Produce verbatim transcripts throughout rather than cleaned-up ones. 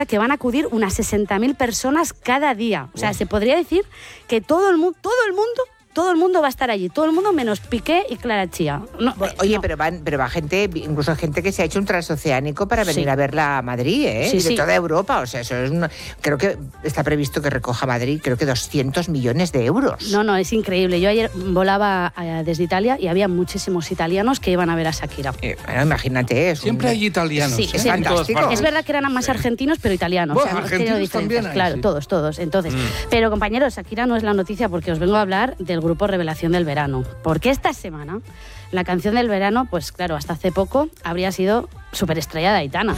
que van a acudir unas sesenta mil personas cada día. O sea, wow. se podría decir que todo el mundo, todo el mundo, todo el mundo va a estar allí. Todo el mundo menos Piqué y Clara Chía. No, bueno, oye, no. pero van, pero va gente, incluso gente que se ha hecho un transoceánico para venir sí. a verla a Madrid, ¿eh? Sí, de sí. toda Europa. O sea, eso es una, creo que está previsto que recoja Madrid, creo que doscientos millones de euros. No, no, es increíble. Yo ayer volaba desde Italia y había muchísimos italianos que iban a ver a Shakira. Eh, bueno, imagínate. Es Siempre un... hay italianos. Sí, ¿eh? sí. Fantástico. Es verdad que eran más sí. argentinos, pero italianos. Bueno, o sea, argentinos también hay, claro, sí. todos, todos. Entonces, mm. pero compañeros, Shakira no es la noticia porque os vengo a hablar del grupo Revelación del Verano. Porque esta semana la canción del verano, pues claro, hasta hace poco habría sido superestrella de Aitana.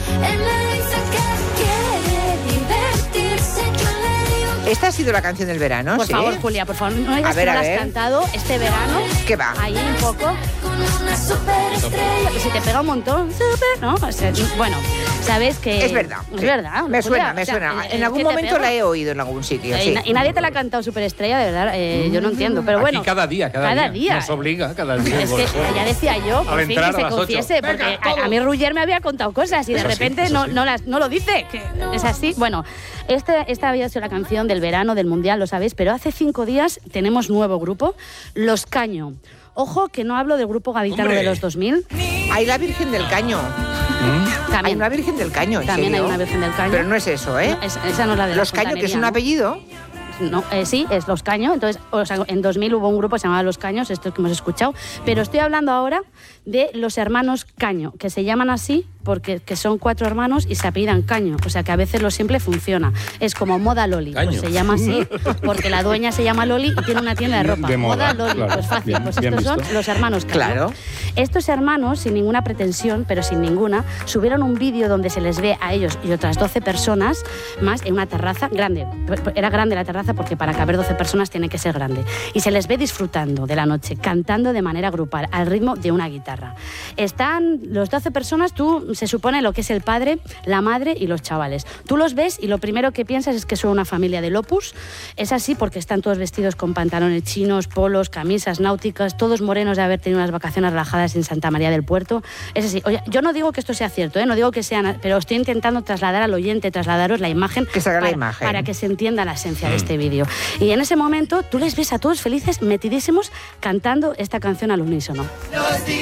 ¿Esta ha sido la canción del verano? Por ¿sí? favor, Julia, por favor, no digas que no la has cantado este verano. ¿Qué va? Ahí un poco. Una superestrella. Que si te pega un montón, super, ¿no? O sea, bueno, sabes que... Es verdad. Es sí. verdad. Me Julia, suena, me o sea, suena. eh, En algún momento la he oído en algún sitio, eh, sí. Y, y nadie te la ha cantado superestrella, de verdad. Eh, yo no entiendo, pero bueno. Aquí cada día, cada, cada día. día. Nos obliga cada día. Es que ya decía yo, por fin, que se confiese, porque a, a mí Ruller me había contado cosas y de eso repente sí, no, sí. no, las, no lo dice. Que es así. Bueno, esta, esta había sido la canción del verano, del mundial, lo sabéis, pero hace cinco días tenemos nuevo grupo, Los Caño. Ojo que no hablo del grupo gaditano ¡Hombre! de los dos mil. Hay la Virgen del Caño. ¿Mm? También, Hay una Virgen del Caño, ¿en también hay serio? una Virgen del Caño. Pero no es eso, ¿eh? No, es, esa no es la de Los la Caño, que es un ¿no? apellido. No, eh, sí, es Los Caño. Entonces, o sea, en dos mil hubo un grupo que se llamaba Los Caños, esto que hemos escuchado. Pero estoy hablando ahora de los hermanos Caño, que se llaman así porque que son cuatro hermanos y se apellidan Caño. O sea, que a veces lo simple funciona. Es como Moda Loli. Pues se llama así porque la dueña se llama Loli y tiene una tienda de ropa. De moda, Loli, claro. pues fácil. Bien, pues bien estos visto. son los hermanos Caño. Claro. Estos hermanos, sin ninguna pretensión, pero sin ninguna, subieron un vídeo donde se les ve a ellos y otras doce personas más en una terraza grande. Era grande la terraza porque para caber doce personas tiene que ser grande. Y se les ve disfrutando de la noche, cantando de manera grupal, al ritmo de una guitarra. Están los doce personas, tú se supone lo que es el padre, la madre y los chavales. Tú los ves y lo primero que piensas es que son una familia del Opus. Es así porque están todos vestidos con pantalones chinos, polos, camisas náuticas, todos morenos de haber tenido unas vacaciones relajadas en Santa María del Puerto. Es así. Oye, yo no digo que esto sea cierto, ¿eh? No digo que sean, pero estoy intentando trasladar al oyente, trasladaros la imagen, que se haga para, la imagen para que se entienda la esencia mm. de este vídeo. Y en ese momento tú les ves a todos felices, metidísimos, cantando esta canción al unísono.